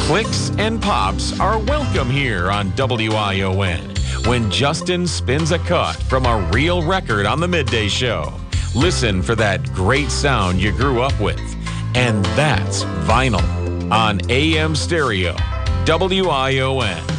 Clicks and pops are welcome here on WION when Justin spins a cut from a real record on the midday show. Listen for that great sound you grew up with. And that's vinyl on AM stereo, WION.